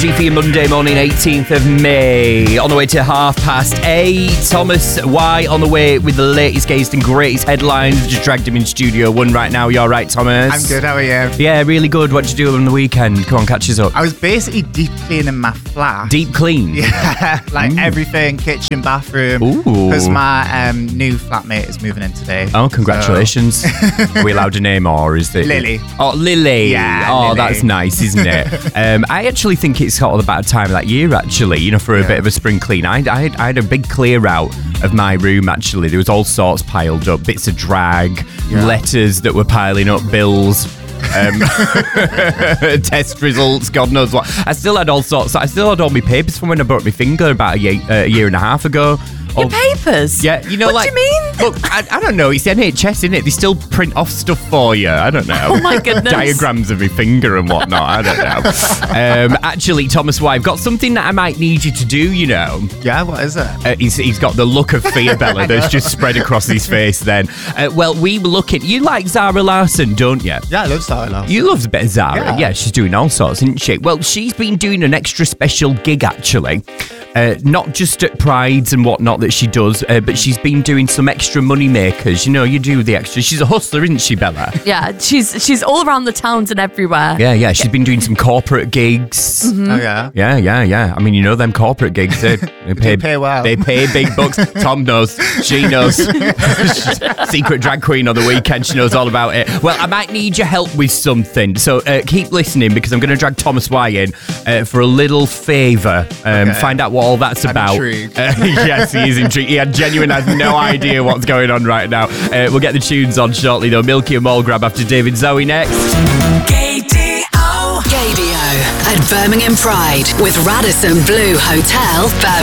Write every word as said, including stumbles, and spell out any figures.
energy for your Monday morning, eighteenth of May. On the way to half past eight. Thomas Y on the way with the latest, gayest and greatest headlines. Just dragged him in Studio One right now. You all right, Thomas? I'm good, how are you? Yeah, really good. What did you do on the weekend? Come on, catch us up. I was basically deep cleaning my flat. Deep clean? Yeah, like Ooh. everything, kitchen, bathroom. Ooh. Because my um, new flatmate is moving in today. Oh, congratulations. So. Are we allowed to name or is it? Lily. Oh, Lily. Yeah, Oh, Lily. That's nice, isn't it? um, I actually think it's sort of about time of that year, actually, you know, for a Yeah. bit of a spring clean. I, I, I had a big clear out of my room, actually. There was all sorts piled up, bits of drag, Yeah. letters that were piling up, bills. um, test results, God knows what. I still had all sorts. I still had all my papers from when I broke my finger about a year, uh, a year and a half ago. Your Oh, papers? yeah, you know, what like. do you mean? Look, I, I don't know. It's N H S, isn't it? They still print off stuff for you. I don't know. Oh my goodness. Diagrams of your finger and whatnot. I don't know. um, actually, Thomas Y, I've got something that I might need you to do, you know. Yeah, what is it? Uh, he's, he's got the look of fear, Bella, that's just spread across his face then. Uh, well, we were looking. You like Zara Larsson, don't you? Yeah, I love Sarah Larsson. You love a bit of Zara. Yeah. Yeah, she's doing all sorts, isn't she? Well, she's been doing an extra special gig, actually. Uh, not just at Prides and whatnot that she does, uh, but she's been doing some extra money makers. You know, you do the extra. She's a hustler, isn't she, Bella? Yeah, she's she's all around the towns and everywhere. Yeah, yeah. She's been doing some corporate gigs. Mm-hmm. Oh, yeah? Yeah, yeah, yeah. I mean, you know them corporate gigs. They, they pay, pay well. They pay big bucks. Tom knows. She knows. Secret drag queen on the weekend. She knows all about it. Well, I might need your help with something. So uh, keep listening because I'm going to drag Thomas Y in uh, for a little favour. Um, Okay. Find out what all that's I'm about. intrigued. Uh, yes, he is intrigued. He had genuine has no idea what's going on right now. Uh, we'll get the tunes on shortly though. Milky and Mall Grab after David Zoe next. Gaydio at Birmingham Pride with Radisson Blue Hotel, Birmingham.